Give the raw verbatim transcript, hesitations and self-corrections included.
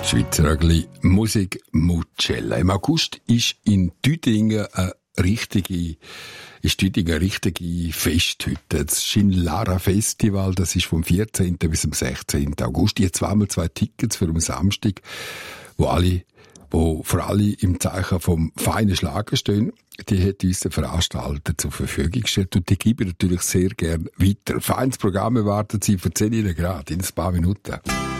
Schweizer Rögli Musik Mucella. Im August ist in Düdingen eine richtige, ist Düdingen eine richtige Fest heute. Das Schindlara Festival, das ist vom vierzehnten bis zum sechzehnten August. Jetzt zweimal zwei Tickets für am Samstag, wo alle, wo für alle im Zeichen vom feinen Schlager stehen. Die hat uns der Veranstalter zur Verfügung gestellt und die gebe ich natürlich sehr gern weiter. Feines Programm erwartet Sie, erzähle Ihnen gerade in ein paar Minuten.